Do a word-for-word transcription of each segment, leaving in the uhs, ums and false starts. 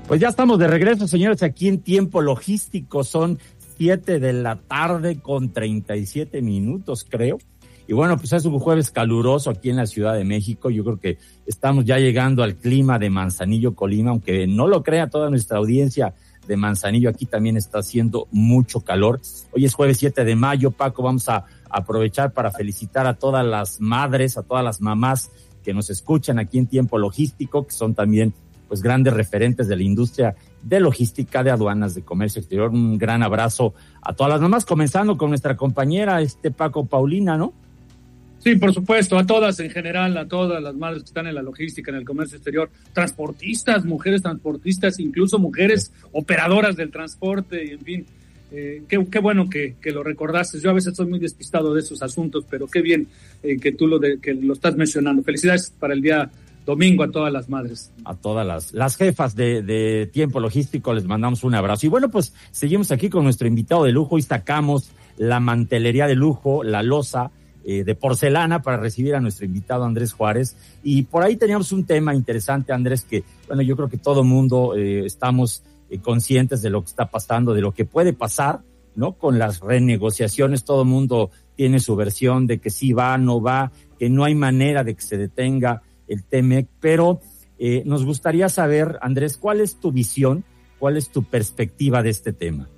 Pues ya estamos de regreso, señores, aquí en Tiempo Logístico. Son siete de la tarde con treinta y siete minutos, creo. Y bueno, pues es un jueves caluroso aquí en la Ciudad de México. Yo creo que estamos ya llegando al clima de Manzanillo, Colima, aunque no lo crea toda nuestra audiencia de Manzanillo, aquí también está haciendo mucho calor. Hoy es jueves siete de mayo, Paco, vamos a aprovechar para felicitar a todas las madres, a todas las mamás que nos escuchan aquí en Tiempo Logístico, que son también pues grandes referentes de la industria de logística, de aduanas, de comercio exterior. Un gran abrazo a todas las mamás, comenzando con nuestra compañera, este Paco Paulina, ¿no? Sí, por supuesto, a todas en general, a todas las madres que están en la logística, en el comercio exterior, transportistas, mujeres transportistas, incluso mujeres operadoras del transporte, y en fin, eh, qué, qué bueno que, que lo recordaste. Yo a veces soy muy despistado de esos asuntos, pero qué bien eh, que tú lo, de, que lo estás mencionando. Felicidades para el día domingo a todas las madres. A todas las, las jefas de, de Tiempo Logístico les mandamos un abrazo. Y bueno, pues seguimos aquí con nuestro invitado de lujo. Hoy sacamos la mantelería de lujo, la loza eh, de porcelana para recibir a nuestro invitado Andrés Juárez. Y por ahí teníamos un tema interesante, Andrés, que bueno, yo creo que todo mundo eh, estamos eh, conscientes de lo que está pasando, de lo que puede pasar, ¿no? Con las renegociaciones, todo mundo tiene su versión de que sí va, no va, que no hay manera de que se detenga el T M E C, pero eh, nos gustaría saber, Andrés, ¿cuál es tu visión, cuál es tu perspectiva de este tema?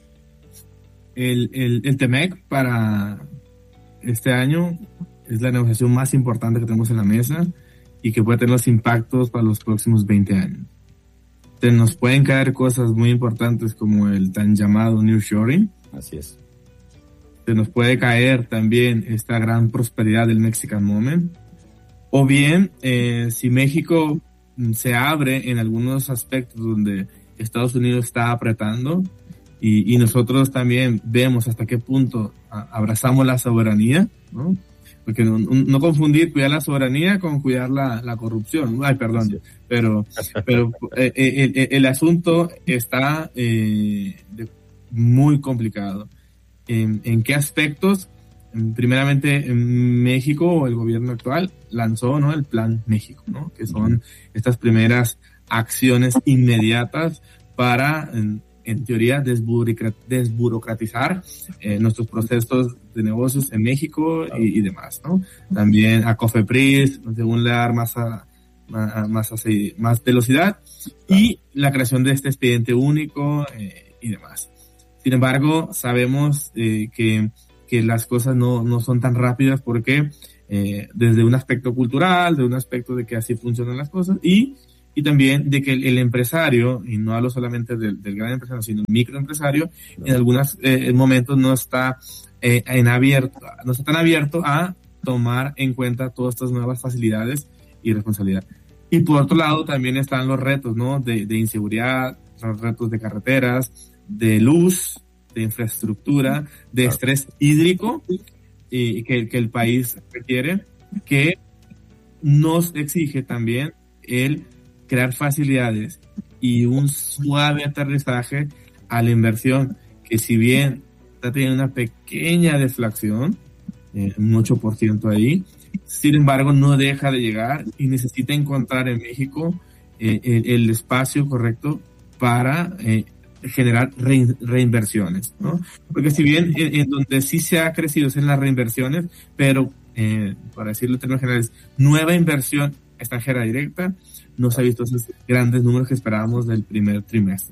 El, el, el T M E C para este año es la negociación más importante que tenemos en la mesa y que puede tener los impactos para los próximos veinte años. Entonces, nos pueden caer cosas muy importantes como el tan llamado nearshoring. Así es. Se nos puede caer también esta gran prosperidad del Mexican Moment. O bien, eh, si México se abre en algunos aspectos donde Estados Unidos está apretando y, y nosotros también vemos hasta qué punto a, abrazamos la soberanía, ¿no? Porque no, no confundir cuidar la soberanía con cuidar la, la corrupción. Ay, perdón, sí. pero, pero eh, el, el asunto está eh, de, muy complicado. ¿En, en qué aspectos? Primeramente, en México, el gobierno actual lanzó, ¿no?, el Plan México, ¿no?, que son estas primeras acciones inmediatas para, en, en teoría, desburocratizar eh, nuestros procesos de negocios en México y, y demás, ¿no? También a COFEPRIS, según le dar más, a, más, más, así, más velocidad, y la creación de este expediente único eh, y demás. Sin embargo, sabemos eh, que que las cosas no, no son tan rápidas porque eh, desde un aspecto cultural, de un aspecto de que así funcionan las cosas y, y también de que el, el empresario, y no hablo solamente del, del gran empresario, sino el microempresario, no. en algunos eh, momentos no está, eh, en abierto, no está tan abierto a tomar en cuenta todas estas nuevas facilidades y responsabilidad. Y por otro lado también están los retos, ¿no?, de, de inseguridad, los retos de carreteras, de luz, de infraestructura, de claro. estrés hídrico y que, que el país requiere, que nos exige también el crear facilidades y un suave aterrizaje a la inversión, que si bien está teniendo una pequeña deflación, eh, un ocho por ciento ahí, sin embargo no deja de llegar y necesita encontrar en México eh, el, el espacio correcto para eh, generar re, reinversiones, ¿no? Porque si bien en, en donde sí se ha crecido es en las reinversiones, pero eh, para decirlo en términos generales, nueva inversión extranjera directa no se ha visto esos grandes números que esperábamos del primer trimestre.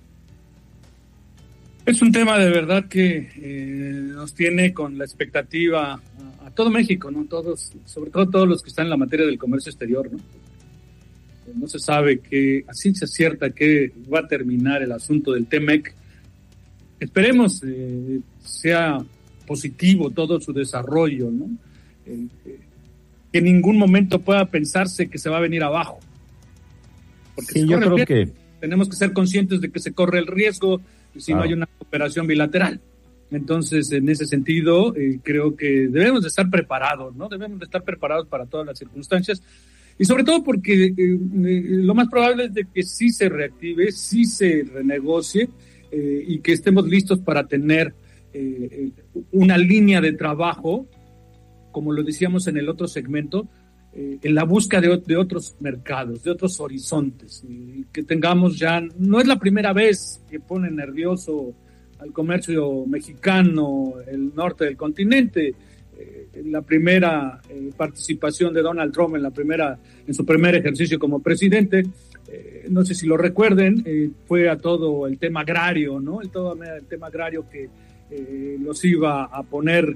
Es un tema de verdad que eh, nos tiene con la expectativa a, a todo México, ¿no? Todos, sobre todo todos los que están en la materia del comercio exterior, ¿no? No se sabe que a ciencia cierta que va a terminar el asunto del T M E C. Esperemos eh, sea positivo todo su desarrollo, ¿no? Eh, eh, que en ningún momento pueda pensarse que se va a venir abajo. Porque sí, yo creo riesgo, que tenemos que ser conscientes de que se corre el riesgo si claro. no hay una cooperación bilateral. Entonces, en ese sentido, eh, creo que debemos de estar preparados, ¿no? Debemos de estar preparados para todas las circunstancias. Y sobre todo porque eh, eh, lo más probable es de que sí se reactive, sí se renegocie eh, y que estemos listos para tener eh, una línea de trabajo, como lo decíamos en el otro segmento, eh, en la búsqueda de, de otros mercados, de otros horizontes, y que tengamos ya, no es la primera vez que pone nervioso al comercio mexicano el norte del continente. Eh, la primera eh, participación de Donald Trump en la primera, en su primer ejercicio como presidente, eh, no sé si lo recuerden, eh, fue a todo el tema agrario, ¿no? El todo el tema agrario que eh, los iba a poner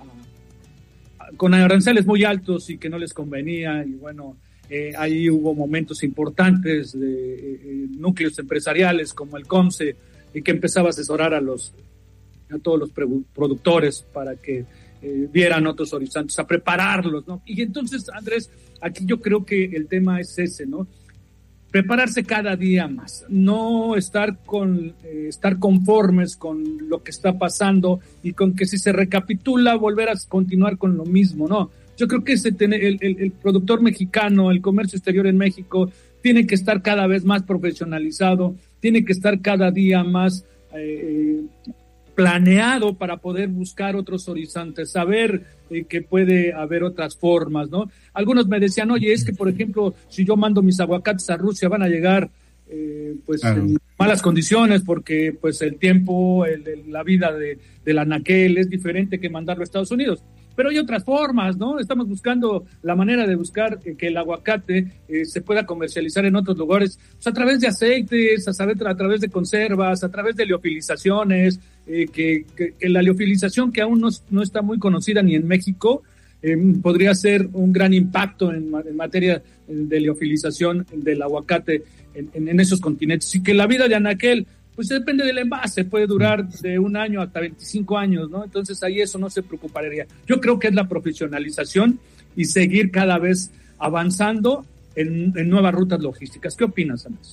a, a, con aranceles muy altos y que no les convenía, y bueno, eh, ahí hubo momentos importantes de eh, núcleos empresariales como el COMCE, y que empezaba a asesorar a los a todos los productores para que eh, vieran otros horizontes, a prepararlos, ¿no? Y entonces, Andrés, aquí yo creo que el tema es ese, ¿no? Prepararse cada día más, no estar con eh, estar conformes con lo que está pasando y con que si se recapitula volver a continuar con lo mismo, ¿no? Yo creo que ese el, el, el productor mexicano, el comercio exterior en México tiene que estar cada vez más profesionalizado, tiene que estar cada día más eh, planeado para poder buscar otros horizontes, saber eh, que puede haber otras formas, ¿no? Algunos me decían, oye, es que, por ejemplo, si yo mando mis aguacates a Rusia, van a llegar eh, pues claro. en malas condiciones, porque pues el tiempo, el, el, la vida de, del anaquel es diferente que mandarlo a Estados Unidos. Pero hay otras formas, ¿no? Estamos buscando la manera de buscar eh, que el aguacate eh, se pueda comercializar en otros lugares, pues a través de aceites, a, saber, a través de conservas, a través de liofilizaciones, eh, que, que, que la liofilización que aún no, no está muy conocida ni en México, eh, podría ser un gran impacto en, en materia de liofilización del aguacate en, en, en esos continentes. Y que la vida de anaquel, pues depende del envase, puede durar de un año hasta veinticinco años, ¿no? Entonces ahí eso no se preocuparía. Yo creo que es la profesionalización y seguir cada vez avanzando en, en nuevas rutas logísticas. ¿Qué opinas, Andrés?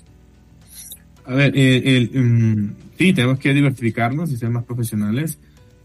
A ver, eh, el, um, sí, tenemos que diversificarnos y ser más profesionales.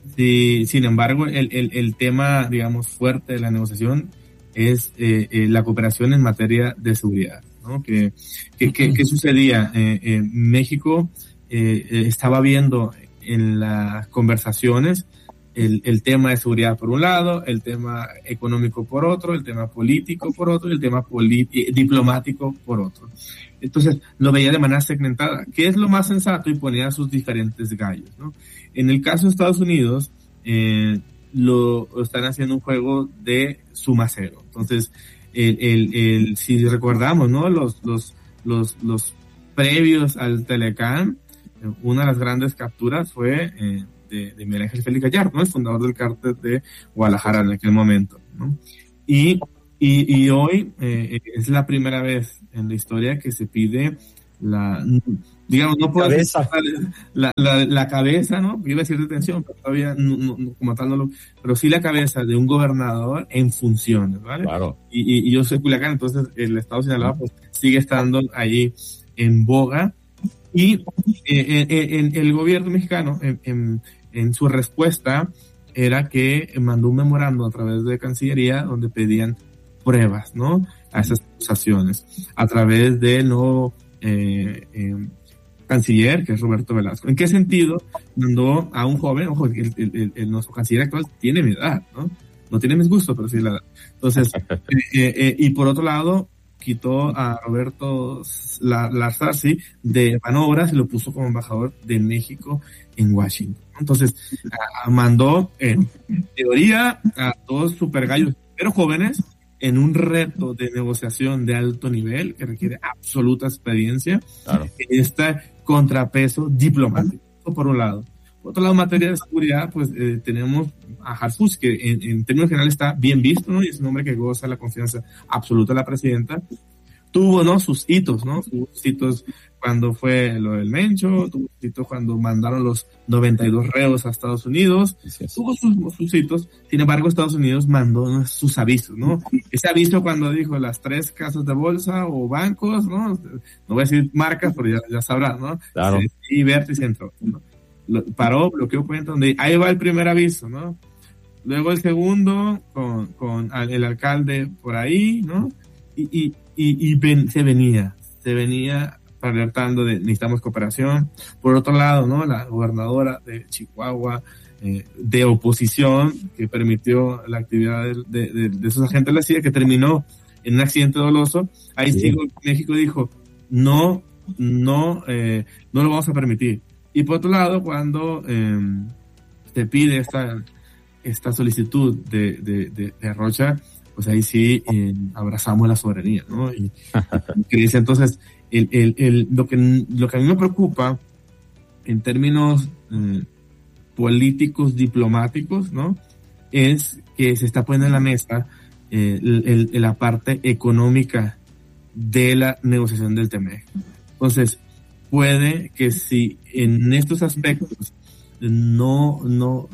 Sí, sin embargo, el, el, el tema, digamos, fuerte de la negociación es eh, eh, la cooperación en materia de seguridad, ¿no? ¿Qué que, que, que sucedía? Eh, eh, México Eh, estaba viendo en las conversaciones el, el tema de seguridad por un lado, el tema económico por otro, el tema político por otro y el tema politi- diplomático por otro. Entonces lo veía de manera segmentada, que es lo más sensato, y ponía sus diferentes gallos, ¿no? En el caso de Estados Unidos, eh, lo, lo están haciendo un juego de suma cero. Entonces, el, el, el, si recordamos, ¿no? Los, los, los, los previos al Telecán, una de las grandes capturas fue eh, de, de Miguel Ángel Félix Gallardo, ¿no? El fundador del cártel de Guadalajara en aquel momento, ¿no? Y, y, y hoy eh, es la primera vez en la historia que se pide la, digamos, no puedo decir la, la, la cabeza, ¿no? Iba a decir detención, pero todavía no, no, como tal no lo, pero sí la cabeza de un gobernador en funciones, ¿vale? Claro. Y, y, y yo soy Culiacán, entonces el estado de Sinaloa pues sigue estando ahí en boga. Y eh, en, en el gobierno mexicano, en, en, en su respuesta, era que mandó un memorando a través de Cancillería donde pedían pruebas, ¿no? A esas acusaciones, a través del nuevo eh, eh, canciller, que es Roberto Velasco. ¿En qué sentido? Mandó a un joven, ojo, el, el, el, el nuestro canciller actual tiene mi edad, ¿no? No tiene mis gustos, pero sí la edad. Entonces, eh, eh, y por otro lado, quitó a Roberto Larzarzi de Banobras y lo puso como embajador de México en Washington. Entonces, a, mandó, en teoría, a dos super gallos, pero jóvenes, en un reto de negociación de alto nivel que requiere absoluta experiencia, claro, en este contrapeso diplomático, por un lado. Por otro lado, en materia de seguridad, pues eh, tenemos a Harfuch, que en, en términos generales está bien visto, ¿no? Y es un hombre que goza la confianza absoluta de la presidenta. Tuvo, ¿no? Sus hitos, ¿no? Sus hitos cuando fue lo del Mencho, tuvo sus hitos cuando mandaron los noventa y dos reos a Estados Unidos, sí, sí. Tuvo sus, sus hitos. Sin embargo, Estados Unidos mandó, ¿no?, sus avisos, ¿no? Ese aviso cuando dijo las tres casas de bolsa o bancos, ¿no? No voy a decir marcas, pero ya, ya sabrás, ¿no? Claro. Y Vértice entró, ¿no? Paró, bloqueó cuentas, donde ahí va el primer aviso, ¿no? Luego el segundo con, con el alcalde por ahí, ¿no? Y, y, y, y ven, se venía, se venía alertando de necesitamos cooperación. Por otro lado, ¿no? La gobernadora de Chihuahua, eh, de oposición, que permitió la actividad de, de, de, de esos agentes de la C I A, que terminó en un accidente doloso, ahí sí, sí México dijo, no, no, eh, no lo vamos a permitir. Y por otro lado, cuando eh, se pide esta, esta solicitud de, de, de, de Rocha, pues ahí sí eh, abrazamos la soberanía, ¿no? Y, y dice, entonces, el, el, el, lo, que, lo que a mí me preocupa en términos eh, políticos, diplomáticos, ¿no? Es que se está poniendo en la mesa eh, el, el, la parte económica de la negociación del T M E C. Entonces, puede que si en estos aspectos no, no,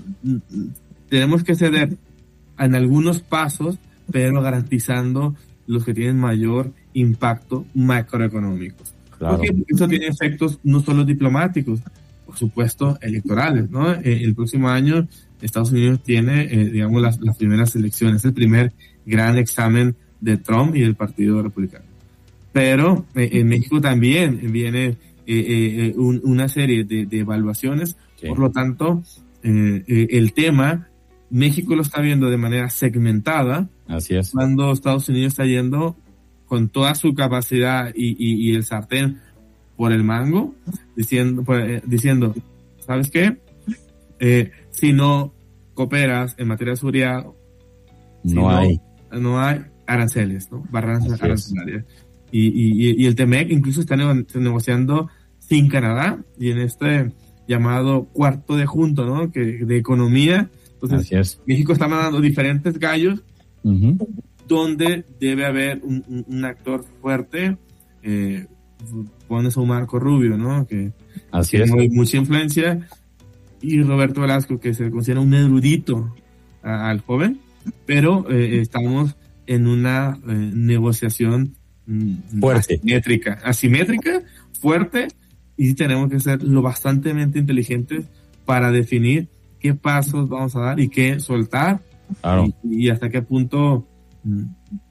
tenemos que ceder en algunos pasos, pero garantizando los que tienen mayor impacto macroeconómico. Claro. Porque eso tiene efectos no solo diplomáticos, por supuesto electorales, ¿no? El próximo año Estados Unidos tiene, eh, digamos, las, las primeras elecciones, el primer gran examen de Trump y del Partido Republicano. Pero eh, en México también viene eh, eh, un, una serie de, de evaluaciones, sí. Por lo tanto, eh, eh, el tema, México lo está viendo de manera segmentada. Así es. Cuando Estados Unidos está yendo con toda su capacidad y, y, y el sartén por el mango, diciendo, pues, diciendo, ¿sabes qué? Eh, si no cooperas en materia de seguridad, no, si no hay, no hay aranceles, ¿no? Barreras arancelarias. Y, y, y el T M E C incluso está negociando sin Canadá y en este llamado cuarto de junto, ¿no? Que de economía. Entonces, México está mandando diferentes gallos, uh-huh, donde debe haber un, un, un actor fuerte. Eh, pones a un Marco Rubio, ¿no? Que Así tiene es. mucha influencia, y Roberto Velasco, que se considera un erudito a, al joven, pero eh, estamos en una eh, negociación mm, fuerte, asimétrica, asimétrica, fuerte, y tenemos que ser lo bastante inteligentes para definir qué pasos vamos a dar y qué soltar, claro, y, y hasta qué punto mm,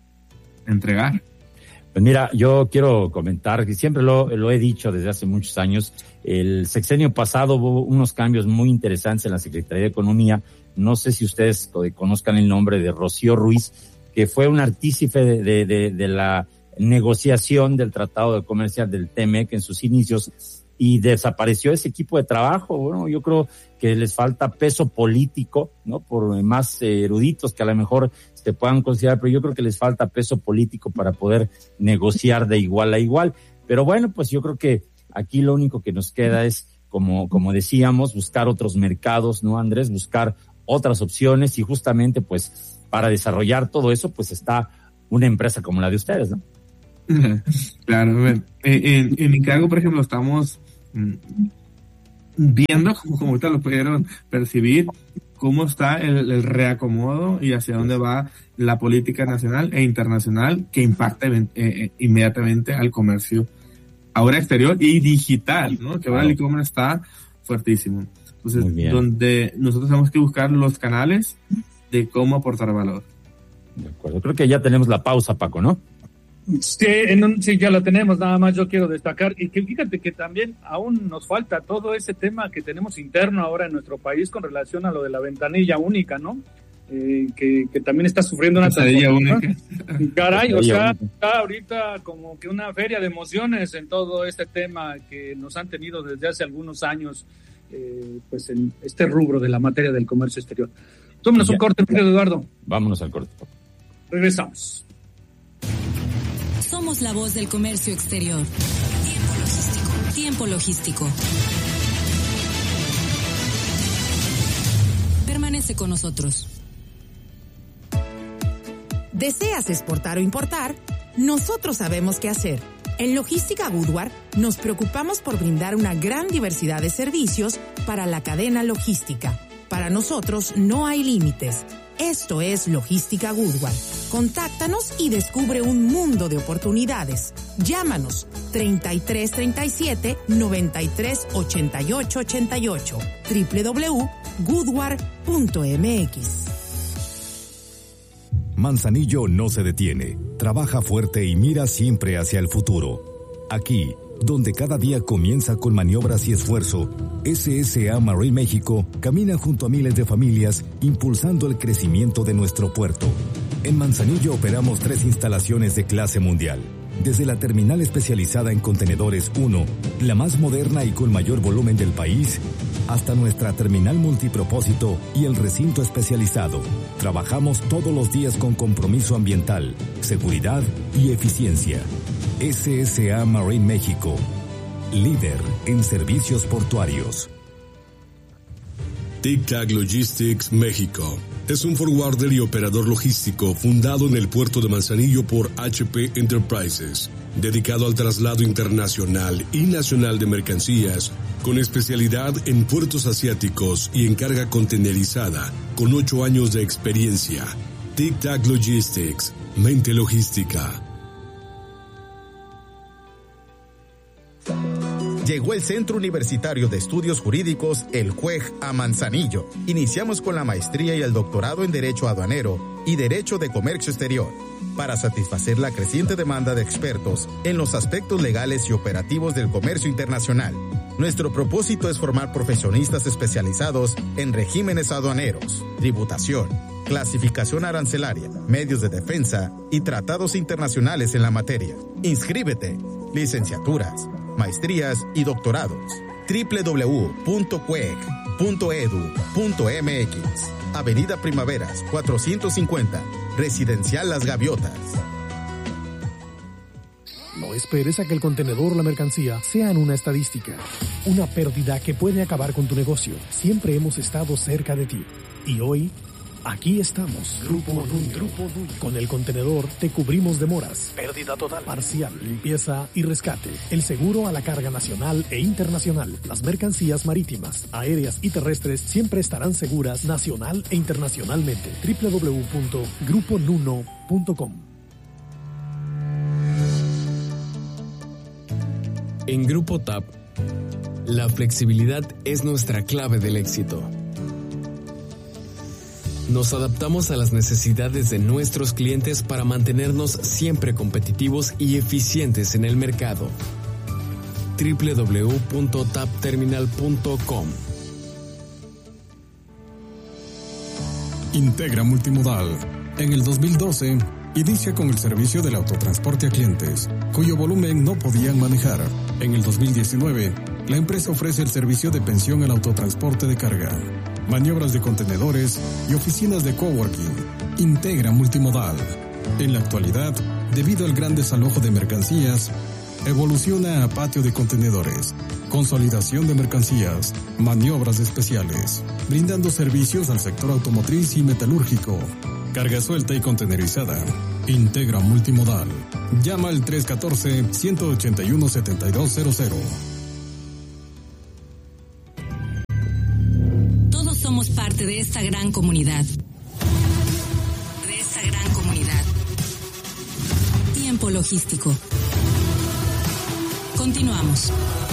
entregar. Pues mira, yo quiero comentar que siempre lo, lo he dicho desde hace muchos años. El sexenio pasado hubo unos cambios muy interesantes en la Secretaría de Economía. No sé si ustedes conozcan el nombre de Rocío Ruiz, que fue un artífice de, de, de, de la negociación del Tratado de Comercio del T M E C en sus inicios, y desapareció ese equipo de trabajo. Bueno, yo creo que les falta peso político, ¿no? Por más eruditos que a lo mejor se puedan considerar, pero yo creo que les falta peso político para poder negociar de igual a igual. Pero bueno, pues yo creo que aquí lo único que nos queda es, como, como decíamos, buscar otros mercados, ¿no, Andrés? Buscar otras opciones, y justamente pues para desarrollar todo eso pues está una empresa como la de ustedes, ¿no? Claro, en, en, en mi cargo, por ejemplo, estamos viendo, como, como ahorita lo pudieron percibir, cómo está el, el reacomodo y hacia dónde va la política nacional e internacional que impacta eh, eh, inmediatamente al comercio ahora exterior y digital, ¿no? Que ahora el e-commerce está fuertísimo. Entonces, donde nosotros tenemos que buscar los canales de cómo aportar valor. De acuerdo, creo que ya tenemos la pausa, Paco, ¿no? Sí, en un, sí, ya la tenemos. Nada más yo quiero destacar, y que fíjate que también aún nos falta todo ese tema que tenemos interno ahora en nuestro país con relación a lo de la ventanilla única, ¿no? Eh, que, que también está sufriendo una ventanilla única. Caray, o sea, está ahorita como que una feria de emociones en todo este tema que nos han tenido desde hace algunos años, eh, pues en este rubro de la materia del comercio exterior. Tómenos un corte, Eduardo. Vámonos al corte. Regresamos. Somos la voz del comercio exterior. Tiempo logístico. Tiempo logístico. Permanece con nosotros. ¿Deseas exportar o importar? Nosotros sabemos qué hacer. En Logística Goodward nos preocupamos por brindar una gran diversidad de servicios para la cadena logística. Para nosotros no hay límites. Esto es Logística Goodward. Contáctanos y descubre un mundo de oportunidades. Llámanos treinta y tres treinta y siete noventa y tres ochenta y ocho ochenta y ocho doble u doble u doble u punto goodward punto m x. Manzanillo no se detiene, trabaja fuerte y mira siempre hacia el futuro. Aquí, donde cada día comienza con maniobras y esfuerzo, S S A Marine México camina junto a miles de familias impulsando el crecimiento de nuestro puerto. En Manzanillo operamos tres instalaciones de clase mundial. Desde la terminal especializada en contenedores uno, la más moderna y con mayor volumen del país, hasta nuestra terminal multipropósito y el recinto especializado. Trabajamos todos los días con compromiso ambiental, seguridad y eficiencia. S S A Marine México, líder en servicios portuarios. Tic-Tac Logistics México es un forwarder y operador logístico fundado en el puerto de Manzanillo por H P Enterprises, dedicado al traslado internacional y nacional de mercancías, con especialidad en puertos asiáticos y en carga contenerizada, con ocho años de experiencia. Tic-Tac Logistics, mente logística. Llegó el Centro Universitario de Estudios Jurídicos, el C U E J, a Manzanillo. Iniciamos con la maestría y el doctorado en Derecho Aduanero y Derecho de Comercio Exterior, para satisfacer la creciente demanda de expertos en los aspectos legales y operativos del comercio internacional. Nuestro propósito es formar profesionistas especializados en regímenes aduaneros, tributación, clasificación arancelaria, medios de defensa y tratados internacionales en la materia. Inscríbete. Licenciaturas, maestrías y doctorados. doble u doble u doble u punto cueg punto edu punto m x. Avenida Primaveras, cuatrocientos cincuenta, Residencial Las Gaviotas. No esperes a que el contenedor o la mercancía sean una estadística, una pérdida que puede acabar con tu negocio. Siempre hemos estado cerca de ti. Y hoy, aquí estamos. Grupo Nuño. Grupo Nuño. Con el contenedor te cubrimos demoras, pérdida total, parcial, limpieza y rescate. El seguro a la carga nacional e internacional. Las mercancías marítimas, aéreas y terrestres siempre estarán seguras nacional e internacionalmente. doble u doble u doble u punto grupo nuno punto com. En Grupo T A P, la flexibilidad es nuestra clave del éxito. Nos adaptamos a las necesidades de nuestros clientes para mantenernos siempre competitivos y eficientes en el mercado. doble u doble u doble u punto tap terminal punto com. Integra Multimodal. En el dos mil doce, inicia con el servicio del autotransporte a clientes, cuyo volumen no podían manejar. En el dos mil diecinueve, la empresa ofrece el servicio de pensión al autotransporte de carga, maniobras de contenedores y oficinas de coworking. Integra Multimodal. En la actualidad, debido al gran desalojo de mercancías, evoluciona a patio de contenedores, consolidación de mercancías, maniobras especiales, brindando servicios al sector automotriz y metalúrgico, carga suelta y contenerizada. Integra Multimodal. Llama al tres uno cuatro, uno ocho uno, siete dos cero cero. Todos somos parte de esta gran comunidad. De esta gran comunidad. Tiempo logístico. Continuamos.